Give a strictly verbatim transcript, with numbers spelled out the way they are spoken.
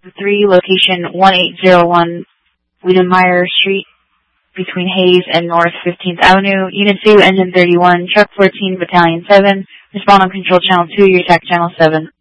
three, location one eight zero one Wiedemeyer Street, between Hayes and North fifteenth Avenue. Unit two, Engine thirty-one, Truck fourteen, Battalion seven. Respond on Control Channel two, your attack Channel seven.